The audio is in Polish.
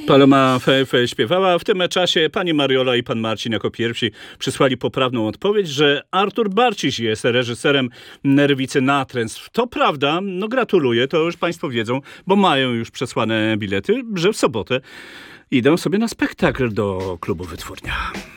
Paloma Faith śpiewała. W tym czasie pani Mariola i pan Marcin jako pierwsi przysłali poprawną odpowiedź, że Artur Barciś jest reżyserem Nerwicy Natręstw. To prawda, no gratuluję, to już państwo wiedzą, bo mają już przesłane bilety, że w sobotę idę sobie na spektakl do klubu Wytwórnia.